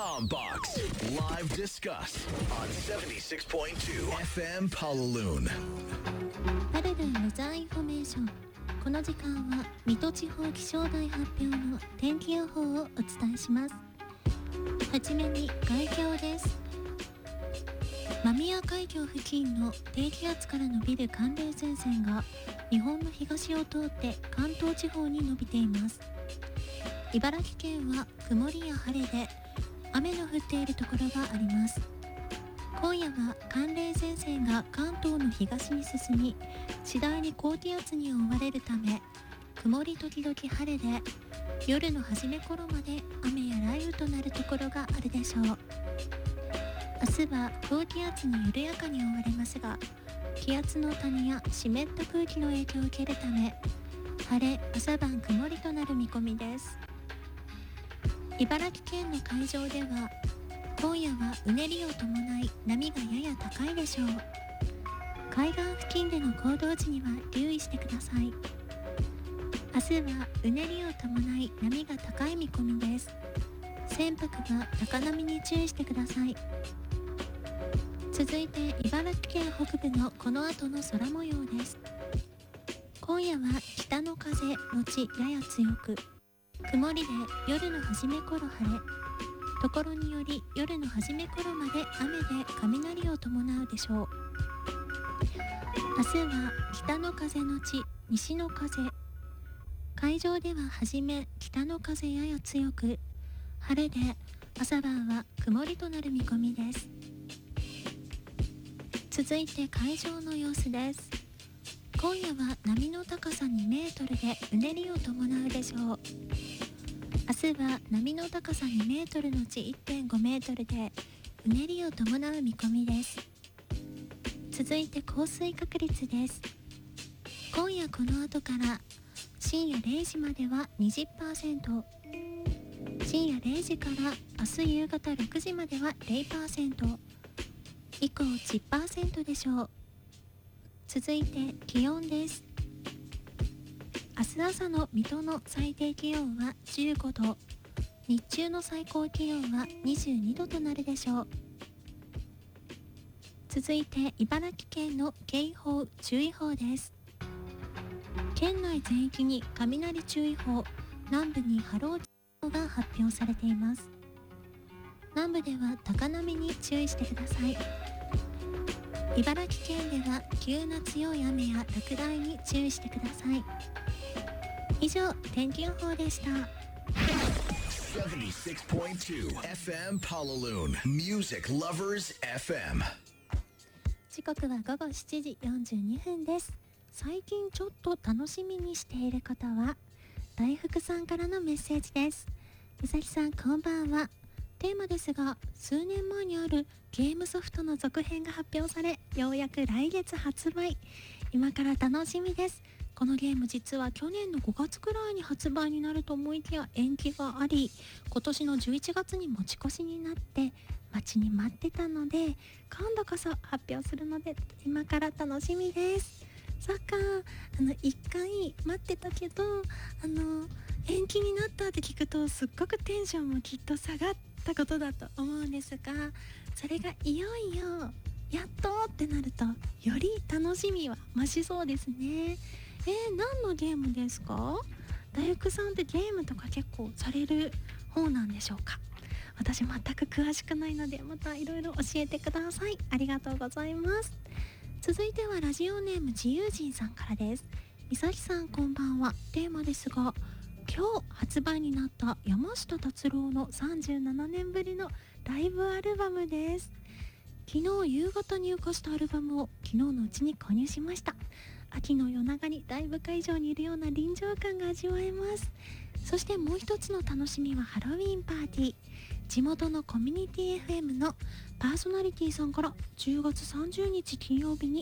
Tom Box Live Discuss on 76.2 FM Palaloon。 パルルンウェザーインフォメーション。この時間は水戸地方気象台発表の天気予報をお伝えします。はじめに海峡です。間宮海峡付近の低気圧から伸びる寒冷前線が日本の東を通って関東地方に伸びています。茨城県は曇りや晴れで雨の降っているところがあります。今夜は寒冷前線が関東の東に進み、次第に高気圧に覆われるため、曇り時々晴れで夜の初め頃まで雨や雷雨となるところがあるでしょう。明日は高気圧に緩やかに覆われますが、気圧の谷や湿った空気の影響を受けるため、晴れ朝晩曇りとなる見込みです。茨城県の海上では今夜はうねりを伴い波がやや高いでしょう。海岸付近での行動時には留意してください。明日はうねりを伴い波が高い見込みです。船舶は高波に注意してください。続いて茨城県北部のこの後の空模様です。今夜は北の風のちやや強く、曇りで夜の初め頃晴れ、ところにより夜の初め頃まで雨で雷を伴うでしょう。明日は北の風のち西の風、海上では初め北の風やや強く、晴れで朝晩は曇りとなる見込みです。続いて海上の様子です。今夜は波の高さ2メートルでうねりを伴うでしょう。明日は波の高さ2メートルのうち 1.5 メートルでうねりを伴う見込みです。続いて降水確率です。今夜この後から深夜0時までは 20%、 深夜0時から明日夕方6時までは 0%、 以降 10% でしょう。続いて気温です。明日朝の水戸の最低気温は15度、日中の最高気温は22度となるでしょう。続いて茨城県の警報注意報です。県内全域に雷注意報、南部に波浪注意報が発表されています。南部では高波に注意してください。茨城県では急な強い雨や落雷に注意してください。以上、天気予報でした。 76.2 FM Palaloon Music Lovers FM。 時刻は午後7時42分です。最近ちょっと楽しみにしていることは、大福さんからのメッセージです。みさきさんこんばんは。テーマですが、数年前にあるゲームソフトの続編が発表され、ようやく来月発売。今から楽しみです。このゲーム実は去年の5月くらいに発売になると思いきや延期があり、今年の11月に持ち越しになって待ちに待ってたので、今度こそ発表するので今から楽しみです。そっか、一回待ってたけど延期になったって聞くとすっごくテンションもきっと下がったことだと思うんですが、それがいよいよやっとってなるとより楽しみは増しそうですね。何のゲームですか？大福さんってゲームとか結構される方なんでしょうか？私全く詳しくないので、またいろいろ教えてください。ありがとうございます。続いてはラジオネーム自由人さんからです。みさきさんこんばんは。テーマですが、今日発売になった山下達郎の37年ぶりのライブアルバムです。昨日夕方入荷したアルバムを昨日のうちに購入しました。秋の夜長にライブ会場にいるような臨場感が味わえます。そしてもう一つの楽しみはハロウィンパーティー。地元のコミュニティ FM のパーソナリティさんから10月30日金曜日に